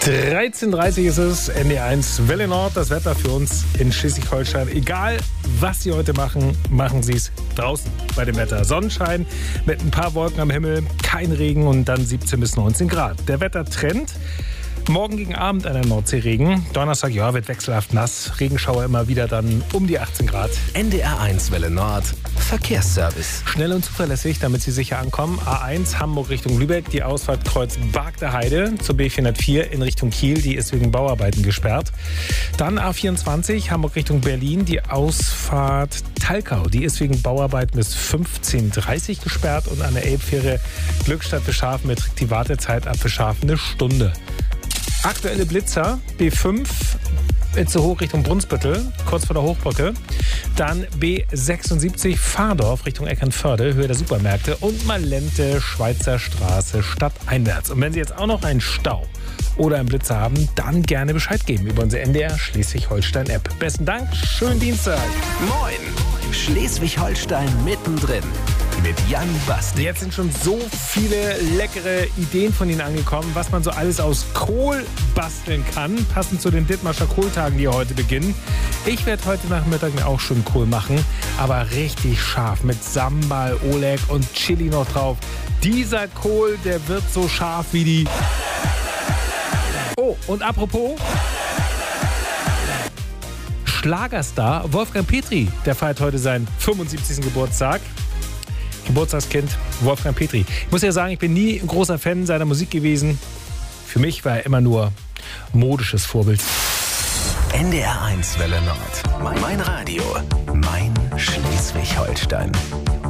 13:30 ist es, NDR1 Welle Nord, das Wetter für uns in Schleswig-Holstein. Egal, was Sie heute machen, machen Sie es draußen bei dem Wetter. Sonnenschein mit ein paar Wolken am Himmel, kein Regen und dann 17 bis 19 Grad. Der Wettertrend: morgen gegen Abend einer Nordseeregen. Donnerstag, ja, wird wechselhaft nass. Regenschauer immer wieder dann um die 18 Grad. NDR1 Welle Nord, Verkehrsservice. Schnell und zuverlässig, damit Sie sicher ankommen. A1 Hamburg Richtung Lübeck, die Ausfahrt Kreuz Bargter Heide zur B404 in Richtung Kiel. Die ist wegen Bauarbeiten gesperrt. Dann A24 Hamburg Richtung Berlin, die Ausfahrt Talkau. Die ist wegen Bauarbeiten bis 15:30 Uhr gesperrt. Und an der Elbfähre Glückstadt Fischhafen beträgt die Wartezeit ab Fischhafen eine Stunde. Aktuelle Blitzer, B5 Itzehoe Richtung Brunsbüttel, kurz vor der Hochbrücke. Dann B76 Fahrdorf Richtung Eckernförde, Höhe der Supermärkte. Und Malente, Schweizer Straße, stadteinwärts. Und wenn Sie jetzt auch noch einen Stau oder einen Blitzer haben, dann gerne Bescheid geben über unsere NDR Schleswig-Holstein-App. Besten Dank, schönen Dienstag. Moin, Schleswig-Holstein mittendrin. Mit Jan Basti. Jetzt sind schon so viele leckere Ideen von Ihnen angekommen, was man so alles aus Kohl basteln kann, passend zu den Dithmarscher Kohltagen, die heute beginnen. Ich werde heute Nachmittag mir auch schon Kohl machen, aber richtig scharf mit Sambal, Oleg und Chili noch drauf. Dieser Kohl, der wird so scharf wie die... Oh, und apropos... Schlagerstar Wolfgang Petri, der feiert heute seinen 75. Geburtstag. Geburtstagskind Wolfgang Petri. Ich muss ja sagen, ich bin nie ein großer Fan seiner Musik gewesen. Für mich war er immer nur modisches Vorbild. NDR1 Welle Nord. Mein Radio. Mein Schleswig-Holstein.